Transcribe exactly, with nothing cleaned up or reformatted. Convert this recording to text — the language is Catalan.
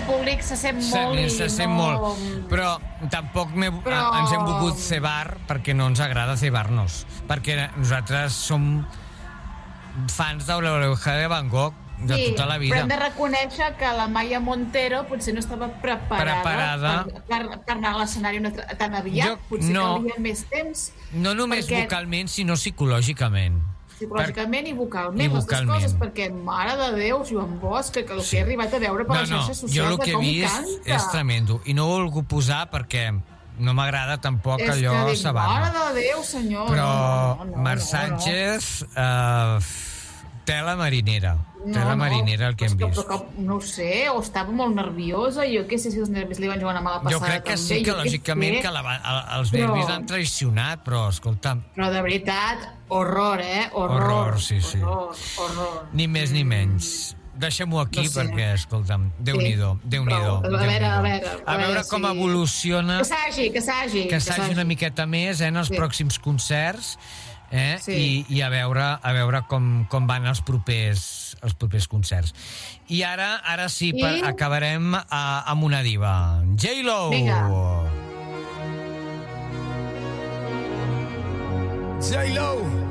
públic se sent Se, molt i se sent no... molt, però tampoc Però- ens hem volgut cebar perquè no ens agrada cebar-nos, perquè nosaltres som fans de l'Oreja de Van Gogh de Sí, tota la però vida. hem de reconèixer que la Maia Montero potser no estava preparada, Preparada. Per, per, per anar a l'escenari una tra- tan aviat. Jo- potser no. caldria més temps. No només perquè- vocalment, sinó psicològicament. Psicològicament i vocalment, I les vocalment. dues coses, perquè, mare de Déu, Joan Bosch, que, que el Sí. que he arribat a veure per No, les no, xarxes jo socials, el que de he com vist canta. és tremendo. I no ho he volgut posar perquè no m'agrada tampoc És allò que dic, sabar-me. mare de Déu, senyor. Però no, no, no, Marc no, Sánchez, eh, tela marinera. no, Tela no, marinera el que hem però vist. que, però que, no ho sé, o estava molt nerviosa, jo què sé si els nervis li van jugar una mala passada Jo crec que també, sí, que jo què lògicament sé. que la, va- el- els Però- nervis l'han traicionat, però escolta'm, Però de veritat, horror, eh? Horror. Horror, sí, sí. Horror, horror. ni més ni menys. Deixem-ho aquí No sé. perquè, escolta'm, Déu-n'hi-do, Déu-n'hi-do. Prou. A veure, a veure, A veure com si- evoluciona, Que s'hagi, que s'hagi. que s'hagi una miqueta més eh, en els Sí. pròxims concerts, eh? Sí. I, i a veure, a veure com, com van els propers, els propers concerts. I ara ara sí, I? per, acabarem a, amb una diva. J-Lo! Vinga. J-Lo,